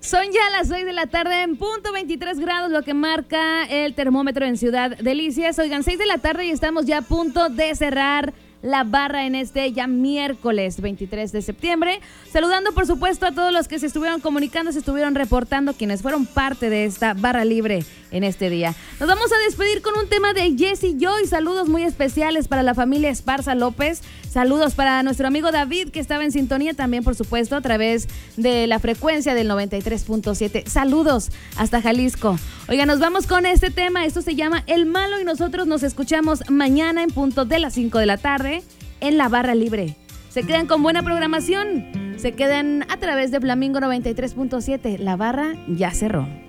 Son ya las 6 de la tarde en punto, 23 grados, lo que marca el termómetro en Ciudad Delicias. Oigan, 6 de la tarde y estamos ya a punto de cerrar la barra en este ya miércoles 23 de septiembre. Saludando, por supuesto, a todos los que se estuvieron comunicando, se estuvieron reportando, quienes fueron parte de esta barra libre en este día. Nos vamos a despedir con un tema de Jesse Joy. Saludos muy especiales para la familia Esparza López. Saludos para nuestro amigo David, que estaba en sintonía también, por supuesto, a través de la frecuencia del 93.7. Saludos hasta Jalisco. Oiga, nos vamos con este tema. Esto se llama El Malo y nosotros nos escuchamos mañana en punto de las 5 de la tarde en la barra libre. Se quedan con buena programación. Se quedan a través de Flamingo 93.7. La barra ya cerró.